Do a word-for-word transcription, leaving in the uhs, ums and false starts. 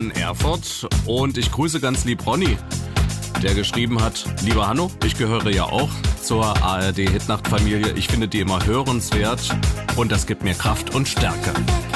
in Erfurt. Und ich grüße ganz lieb Ronny, der geschrieben hat: Lieber Hanno, ich gehöre ja auch zur A R D Hitnacht-Familie. Ich finde die immer hörenswert und das gibt mir Kraft und Stärke.